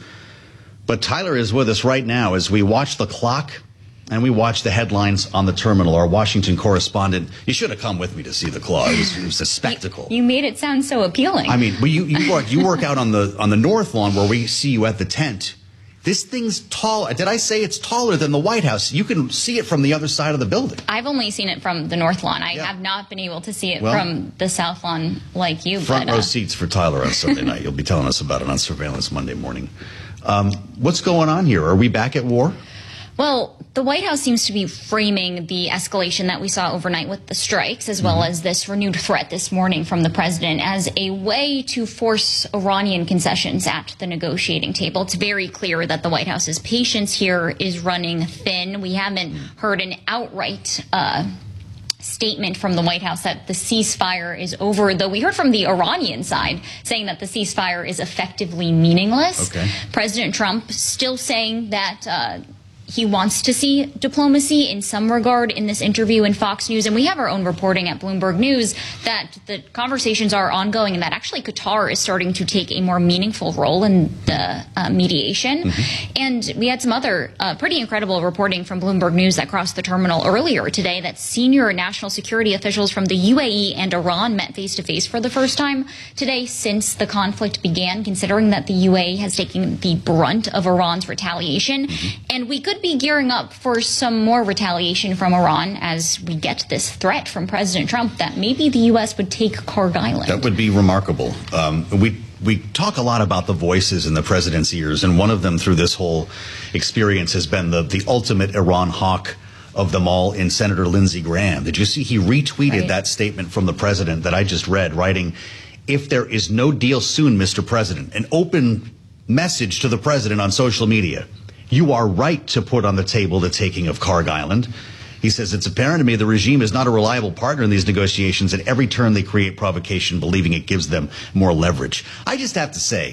But Tyler is with us right now as we watch the clock and we watch the headlines on the terminal. Our Washington correspondent, you should have come with me to see the claw. It was, it was a spectacle. You made it sound so appealing. I mean, well, you, you, work, you work out on the, on the north lawn where we see you at the tent. This thing's tall. Did I say it's taller than the White House? You can see it from the other side of the building. I've only seen it from the north lawn. I yeah. have not been able to see it well, from the south lawn like you. Front but, row uh, seats for Tyler on Sunday night. You'll be telling us about it on Surveillance Monday morning. Um, what's going on here? Are we back at war? Well, the White House seems to be framing the escalation that we saw overnight with the strikes, as well mm-hmm. as this renewed threat this morning from the president, as a way to force Iranian concessions at the negotiating table. It's very clear that the White House's patience here is running thin. We haven't heard an outright uh, statement from the White House that the ceasefire is over, though we heard from the Iranian side saying that the ceasefire is effectively meaningless. Okay. President Trump still saying that uh, he wants to see diplomacy in some regard in this interview in Fox News. And we have our own reporting at Bloomberg News that the conversations are ongoing and that actually Qatar is starting to take a more meaningful role in the uh, mediation. Mm-hmm. And we had some other uh, pretty incredible reporting from Bloomberg News that crossed the terminal earlier today that senior national security officials from the U A E and Iran met face to face for the first time today since the conflict began, considering that the U A E has taken the brunt of Iran's retaliation. Mm-hmm. And we could be gearing up for some more retaliation from Iran as we get this threat from President Trump that maybe the U S would take Karg Island. That would be remarkable. Um, we we talk a lot about the voices in the president's ears, and one of them through this whole experience has been the, the ultimate Iran hawk of them all in Senator Lindsey Graham. Did you see he retweeted right. that statement from the president that I just read, writing, "If there is no deal soon, Mister President," an open message to the president on social media. You are right to put on the table the taking of Karg Island. He says, "It's apparent to me the regime is not a reliable partner in these negotiations. At every turn they create provocation, believing it gives them more leverage." I just have to say,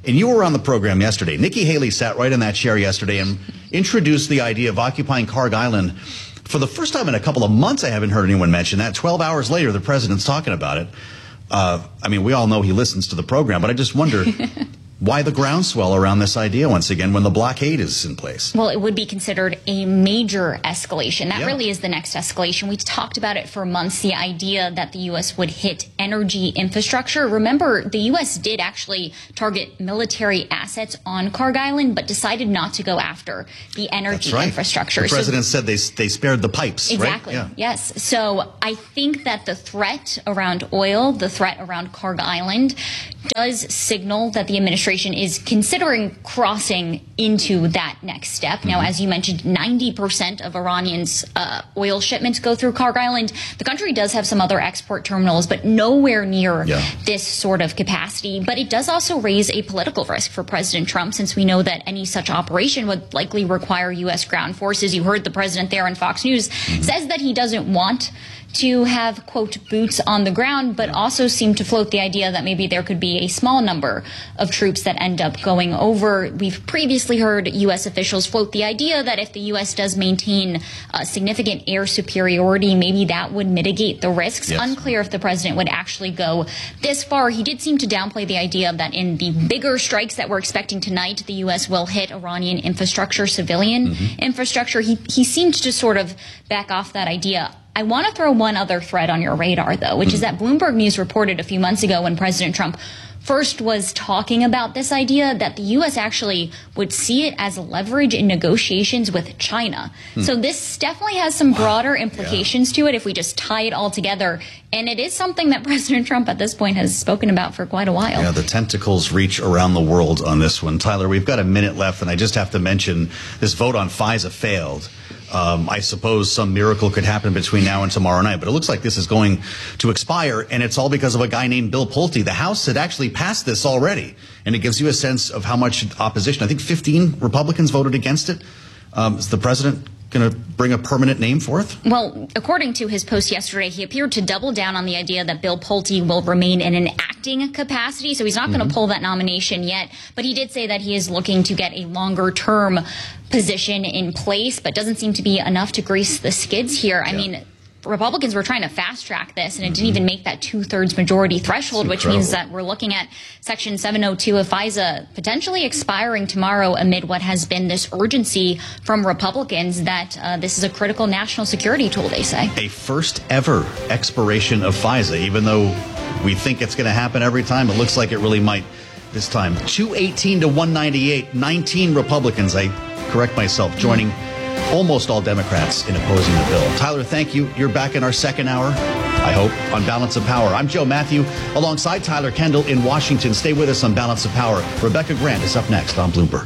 And you were on the program yesterday. Nikki Haley sat right in that chair yesterday and introduced the idea of occupying Karg Island. For the first time in a couple of months, I haven't heard anyone mention that. Twelve hours later, the president's talking about it. Uh, I mean, we all know he listens to the program, but I just wonder why the groundswell around this idea once again when the blockade is in place? Well, it would be considered a major escalation. That Yeah. really is the next escalation. We talked about it for months, the idea that the U S would hit energy infrastructure. Remember, the U S did actually target military assets on Karg Island, but decided not to go after the energy That's right. infrastructure. The So- president said they they spared the pipes, Exactly. right? Yes. So I think that the threat around oil, the threat around Karg Island, does signal that the administration is considering crossing into that next step. Mm-hmm. Now, as you mentioned, ninety percent of Iranians' uh, oil shipments go through Karg Island. The country does have some other export terminals, but nowhere near Yeah. this sort of capacity. But it does also raise a political risk for President Trump, since we know that any such operation would likely require U S ground forces. You heard the president there on Fox News mm-hmm. says that he doesn't want to have, quote, boots on the ground, but also seem to float the idea that maybe there could be a small number of troops that end up going over. We've previously heard U S officials float the idea that if the U S does maintain uh, significant air superiority, maybe that would mitigate the risks. Yes. Unclear if the president would actually go this far. He did seem to downplay the idea that in the bigger strikes that we're expecting tonight, the U S will hit Iranian infrastructure, civilian Mhm. infrastructure. He, he seemed to sort of back off that idea. I want to throw one other thread on your radar, though, which is that Bloomberg News reported a few months ago when President Trump first was talking about this idea that the U S actually would see it as leverage in negotiations with China. Hmm. So this definitely has some broader implications to it if we just tie it all together. And it is something that President Trump at this point has spoken about for quite a while. Yeah, the tentacles reach around the world on this one. Tyler, we've got a minute left, and I just have to mention this vote on FISA failed. Um, I suppose some miracle could happen between now and tomorrow night, but it looks like this is going to expire, and it's all because of a guy named Bill Pulte. The House had actually passed this already, and it gives you a sense of how much opposition. I think fifteen Republicans voted against it. Um, is the president going to bring a permanent name forth? Well, according to his post yesterday, he appeared to double down on the idea that Bill Pulte will remain in an acting capacity. So he's not mm-hmm. going to pull that nomination yet. But he did say that he is looking to get a longer term position in place, but doesn't seem to be enough to grease the skids here. I yeah. mean, Republicans were trying to fast track this, and it mm-hmm. didn't even make that two-thirds majority threshold, which means that we're looking at Section seven oh two of FISA potentially expiring tomorrow amid what has been this urgency from Republicans that uh, this is a critical national security tool, they say. A first ever expiration of FISA, even though we think it's going to happen every time, it looks like it really might this time. two eighteen to one ninety-eight, nineteen Republicans, I correct myself, joining mm-hmm. almost all Democrats in opposing the bill. Tyler, thank you. You're back in our second hour, I hope, on Balance of Power. I'm Joe Matthew, alongside Tyler Kendall in Washington. Stay with us on Balance of Power. Rebecca Grant is up next on Bloomberg.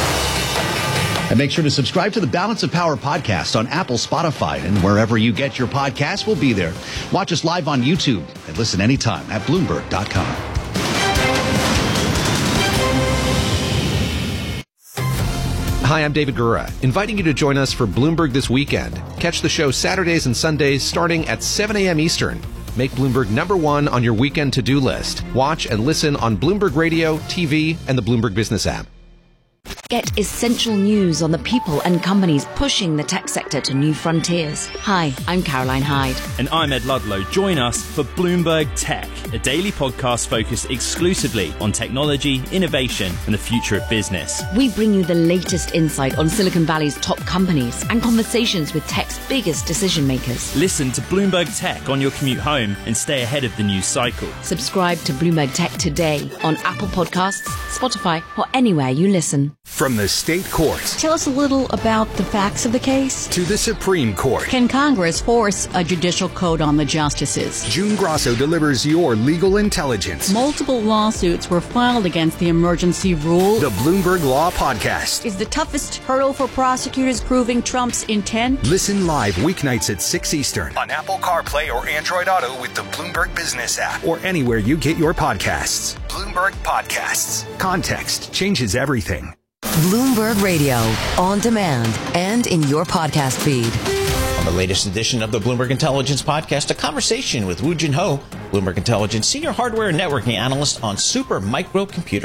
And make sure to subscribe to the Balance of Power podcast on Apple, Spotify, and wherever you get your podcasts, we'll be there. Watch us live on YouTube and listen anytime at Bloomberg dot com. Hi, I'm David Gura, inviting you to join us for Bloomberg This Weekend. Catch the show Saturdays and Sundays starting at seven a.m. Eastern. Make Bloomberg number one on your weekend to-do list. Watch and listen on Bloomberg Radio, T V, and the Bloomberg Business app. Get essential news on the people and companies pushing the tech sector to new frontiers. Hi, I'm Caroline Hyde. And I'm Ed Ludlow. Join us for Bloomberg Tech, a daily podcast focused exclusively on technology, innovation, and the future of business. We bring you the latest insight on Silicon Valley's top companies and conversations with tech's biggest decision makers. Listen to Bloomberg Tech on your commute home and stay ahead of the news cycle. Subscribe to Bloomberg Tech today on Apple Podcasts, Spotify, or anywhere you listen. From the state courts. Tell us a little about the facts of the case. To the Supreme Court. Can Congress force a judicial code on the justices? June Grasso delivers your legal intelligence. Multiple lawsuits were filed against the emergency rule. The Bloomberg Law Podcast. Is the toughest hurdle for prosecutors proving Trump's intent? Listen live weeknights at six Eastern on Apple CarPlay or Android Auto with the Bloomberg Business app or anywhere you get your podcasts. Bloomberg Podcasts. Context changes everything. Bloomberg Radio, on demand and in your podcast feed. On the latest edition of the Bloomberg Intelligence Podcast, a conversation with Woo Jin Ho, Bloomberg Intelligence Senior Hardware and Networking Analyst on Super Micro Computer.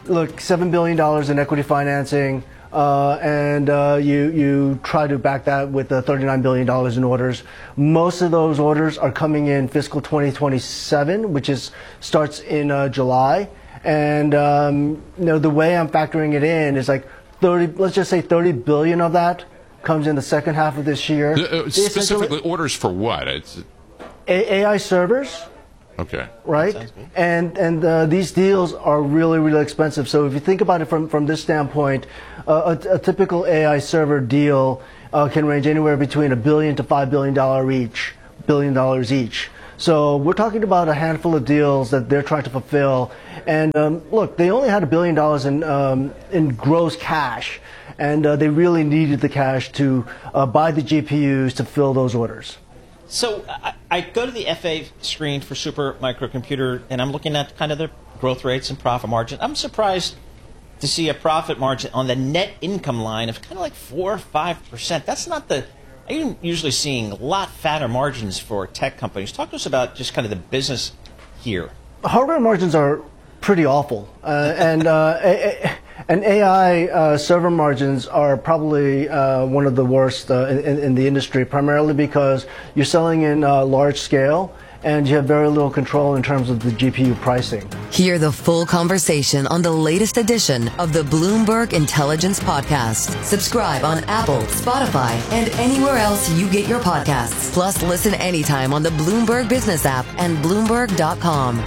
look, seven billion dollars in equity financing, uh, and uh, you you try to back that with uh, thirty-nine billion dollars in orders. Most of those orders are coming in fiscal twenty twenty-seven, which is starts in uh, July. And um, you know, the way I'm factoring it in is like thirty. Let's just say thirty billion of that comes in the second half of this year. Uh, specifically, orders for what? It's A I servers. Okay. Right? And and uh, these deals are really, really expensive. So if you think about it from, from this standpoint, uh, a, a typical A I server deal uh, can range anywhere between a billion to five billion dollars each, billion dollars each. So we're talking about a handful of deals that they're trying to fulfill. And um, look, they only had a billion dollars in um, in gross cash, and uh, they really needed the cash to uh, buy the G P Us to fill those orders. So I, I go to the F A screen for Super Microcomputer, and I'm looking at kind of the growth rates and profit margin. I'm surprised to see a profit margin on the net income line of kind of like four or five percent. That's not the. I'm usually seeing a lot fatter margins for tech companies. Talk to us about just kind of the business here. Hardware margins are pretty awful, uh, and uh, a, a, and A I uh, server margins are probably uh, one of the worst uh, in, in the industry, primarily because you're selling in uh, large scale and you have very little control in terms of the G P U pricing. Hear the full conversation on the latest edition of the Bloomberg Intelligence Podcast. Subscribe on Apple, Spotify, and anywhere else you get your podcasts. Plus, listen anytime on the Bloomberg Business app and Bloomberg dot com.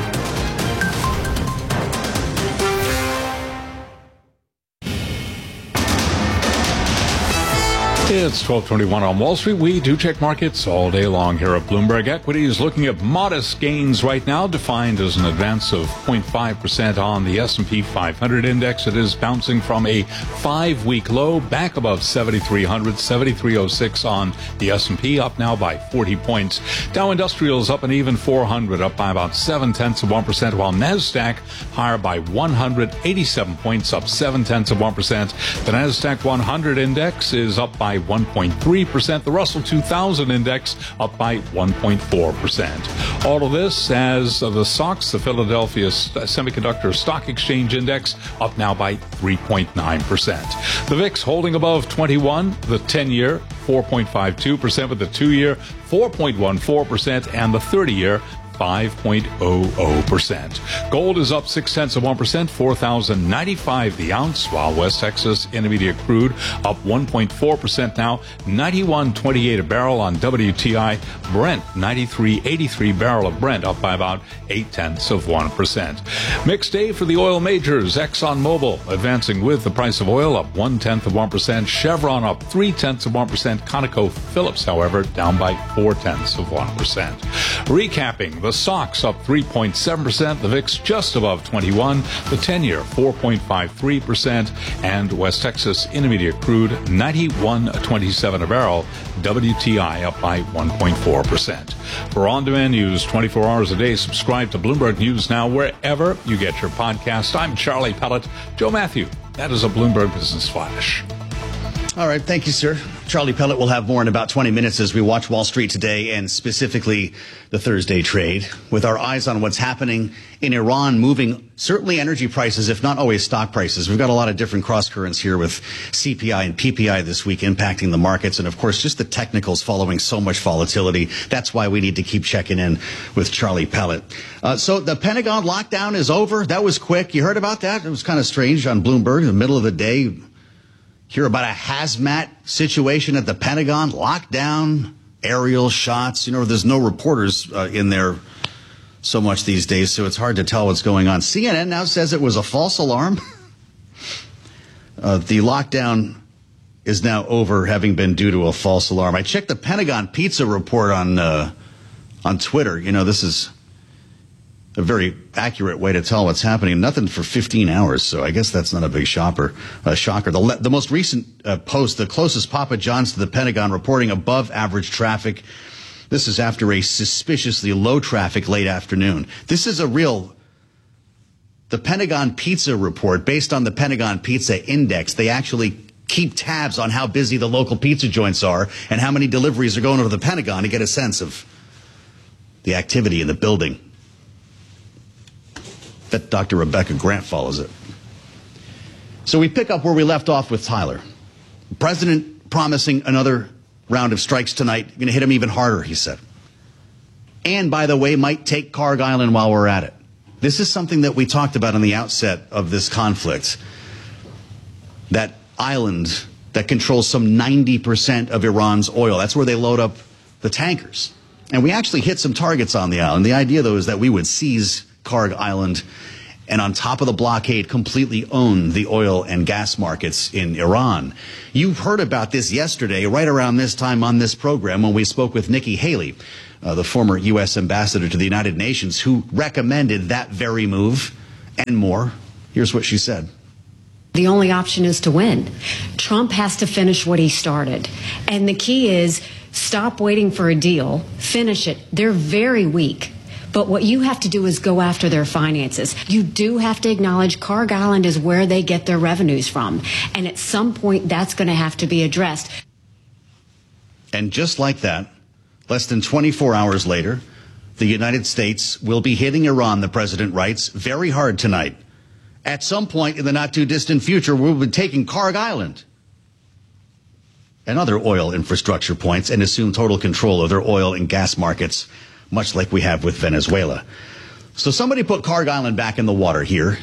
It's twelve twenty-one on Wall Street. We do check markets all day long here at Bloomberg. Equities looking at modest gains right now, defined as an advance of zero point five percent on the S and P five hundred index. It is bouncing from a five-week low back above seventy-three hundred, seventy-three oh six on the S and P, up now by forty points. Dow Industrials up an even four hundred, up by about seven-tenths of one percent, while NASDAQ higher by one hundred eighty-seven points, up seven-tenths of one percent. The NASDAQ one hundred index is up by one point three percent. The Russell two thousand index up by one point four percent. All of this as the S O X, the Philadelphia Semiconductor Stock Exchange Index, up now by three point nine percent. The V I X holding above twenty-one, the ten-year four point five two percent, with the two-year four point one four percent, and the thirty-year five point zero zero percent. Gold is up six tenths of one percent, four thousand ninety-five the ounce, while West Texas Intermediate crude up one point four percent now, ninety-one twenty-eight a barrel on W T I. Brent ninety-three eighty-three barrel of Brent, up by about eight tenths of one percent. Mixed day for the oil majors. ExxonMobil advancing with the price of oil up one tenth of one percent. Chevron up three tenths of one percent. ConocoPhillips, however, down by four tenths of one percent. Recapping. The S O X up three point seven percent, the V I X just above twenty-one, the ten-year four point five three percent, and West Texas Intermediate crude ninety-one twenty-seven a barrel, W T I up by one point four percent. For on-demand news twenty-four hours a day, subscribe to Bloomberg News Now wherever you get your podcast. I'm Charlie Pellet. Joe Matthew, that is a Bloomberg Business Flash. All right. Thank you, sir. Charlie Pellet will have more in about twenty minutes as we watch Wall Street today, and specifically the Thursday trade, with our eyes on what's happening in Iran, moving certainly energy prices, if not always stock prices. We've got a lot of different cross currents here with C P I and P P I this week impacting the markets. And of course, just the technicals following so much volatility. That's why we need to keep checking in with Charlie Pellet. Uh, so the Pentagon lockdown is over. That was quick. You heard about that? It was kind of strange on Bloomberg in the middle of the day. Hear about a hazmat situation at the Pentagon, lockdown, aerial shots. You know, there's no reporters uh, in there so much these days, so it's hard to tell what's going on. C N N now says it was a false alarm. uh, the lockdown is now over, having been due to a false alarm. I checked the Pentagon Pizza report on uh, on Twitter. You know, this is a very accurate way to tell what's happening. Nothing for fifteen hours, so I guess that's not a big shopper, uh, shocker. The, le- the most recent uh, post, the closest Papa John's to the Pentagon, reporting above average traffic. This is after a suspiciously low traffic late afternoon. This is a real, the Pentagon Pizza report, based on the Pentagon Pizza Index. They actually keep tabs on how busy the local pizza joints are and how many deliveries are going over the Pentagon to get a sense of the activity in the building. Bet Doctor Rebecca Grant follows it. So we pick up where we left off with Tyler. The president promising another round of strikes tonight. Going to hit him even harder, he said. And, by the way, might take Karg Island while we're at it. This is something that we talked about on the outset of this conflict. That island that controls some ninety percent of Iran's oil. That's where they load up the tankers. And we actually hit some targets on the island. The idea, though, is that we would seize Karg Island and on top of the blockade completely own the oil and gas markets in Iran. You heard about this yesterday, right around this time on this program, when we spoke with Nikki Haley, uh, the former U S ambassador to the United Nations, who recommended that very move and more. Here's what she said. The only option is to win. Trump has to finish what he started. And the key is stop waiting for a deal, finish it. They're very weak. But what you have to do is go after their finances. You do have to acknowledge Karg Island is where they get their revenues from. And at some point, that's going to have to be addressed. And just like that, less than twenty-four hours later, the United States will be hitting Iran, the president writes, very hard tonight. At some point in the not-too-distant future, we'll be taking Karg Island and other oil infrastructure points and assume total control of their oil and gas markets, much like we have with Venezuela. So somebody put Karg Island back in the water here.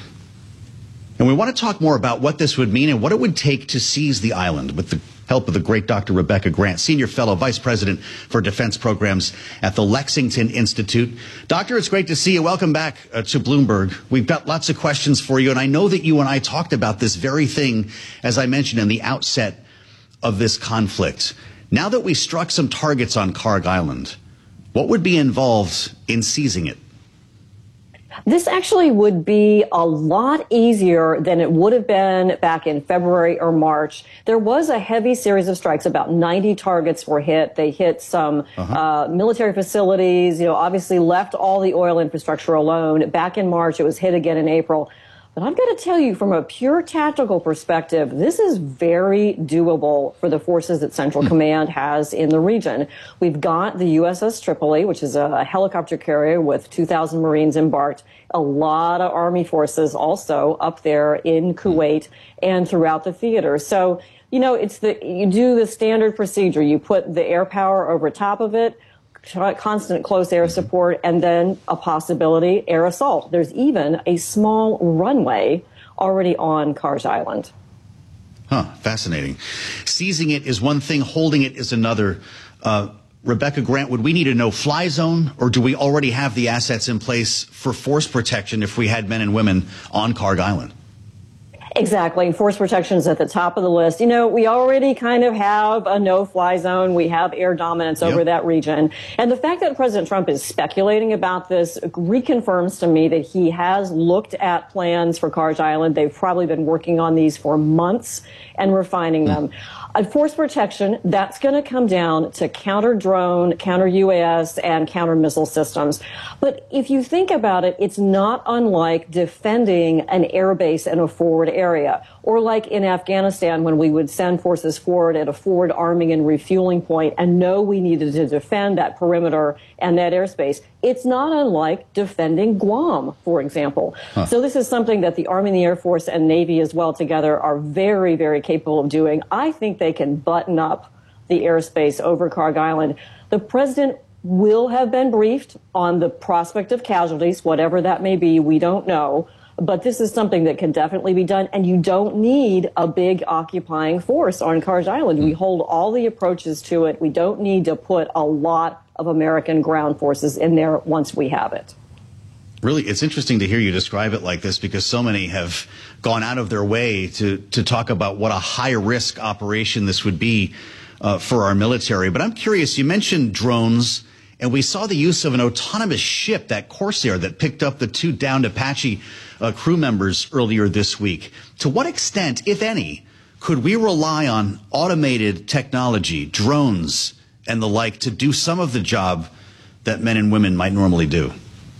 And we want to talk more about what this would mean and what it would take to seize the island with the help of the great Doctor Rebecca Grant, Senior Fellow Vice President for Defense Programs at the Lexington Institute. Doctor, it's great to see you. Welcome back uh, to Bloomberg. We've got lots of questions for you, and I know that you and I talked about this very thing, as I mentioned in the outset of this conflict. Now that we struck some targets on Karg Island, what would be involved in seizing it? This actually would be a lot easier than it would have been back in February or March. There was a heavy series of strikes. About ninety targets were hit. They hit some uh-huh. uh, military facilities, you know, obviously left all the oil infrastructure alone. Back in March, it was hit again in April. But I've got to tell you, from a pure tactical perspective, this is very doable for the forces that Central Command has in the region. We've got the U S S Tripoli, which is a helicopter carrier with two thousand Marines embarked, a lot of Army forces also up there in Kuwait and throughout the theater. So, you know, it's the you do the standard procedure. You put the air power over top of it, constant close air support, and then a possibility air assault. There's even a small runway already on Karg Island. Huh, fascinating. Seizing it is one thing, holding it is another. Uh, Rebecca Grant, would we need a no-fly zone, or do we already have the assets in place for force protection if we had men and women on Karg Island? Exactly. Force protection is at the top of the list. You know, we already kind of have a no-fly zone. We have air dominance over yep. that region. And the fact that President Trump is speculating about this reconfirms to me that he has looked at plans for Karg Island. They've probably been working on these for months and refining them. Mm. Uh, force protection, that's going to come down to counter-drone, counter-U A S, and counter-missile systems. But if you think about it, it's not unlike defending an air base in a forward area, or like in Afghanistan when we would send forces forward at a forward arming and refueling point and know we needed to defend that perimeter and that airspace. It's not unlike defending Guam, for example. Huh. So this is something that the Army and the Air Force and Navy as well together are very, very capable of doing. I think they can button up the airspace over Karg Island. The president will have been briefed on the prospect of casualties, whatever that may be, we don't know. But this is something that can definitely be done, and you don't need a big occupying force on Karg Island. We hold all the approaches to it. We don't need to put a lot of American ground forces in there once we have it. Really, it's interesting to hear you describe it like this, because so many have gone out of their way to, to talk about what a high-risk operation this would be uh, for our military. But I'm curious, you mentioned drones, and we saw the use of an autonomous ship, that Corsair, that picked up the two downed Apache uh, crew members earlier this week. To what extent, if any, could we rely on automated technology, drones, and the like to do some of the job that men and women might normally do?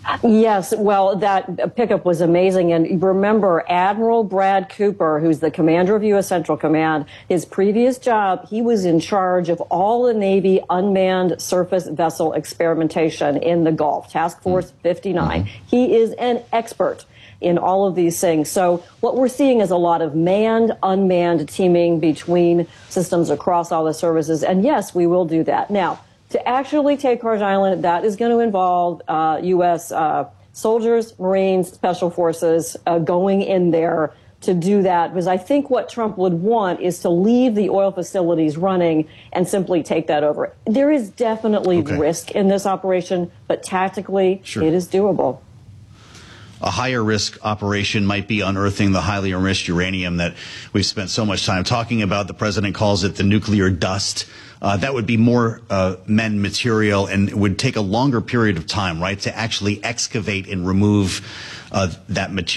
Yes, well, that pickup was amazing. And remember, Admiral Brad Cooper, who's the commander of U S Central Command, his previous job, he was in charge of all the Navy unmanned surface vessel experimentation in the Gulf, Task Force fifty-nine. Mm-hmm. He is an expert in all of these things. So what we're seeing is a lot of manned, unmanned teaming between systems across all the services. And yes, we will do that. Now, to actually take Kharj Island, that is going to involve uh, U S uh, soldiers, Marines, Special Forces uh, going in there to do that. Because I think what Trump would want is to leave the oil facilities running and simply take that over. There is definitely okay. risk in this operation, but tactically, sure. it is doable. A higher risk operation might be unearthing the highly enriched uranium that we've spent so much time talking about. The president calls it the nuclear dust. Uh, that would be more uh, men material and it would take a longer period of time, right, to actually excavate and remove uh, that material.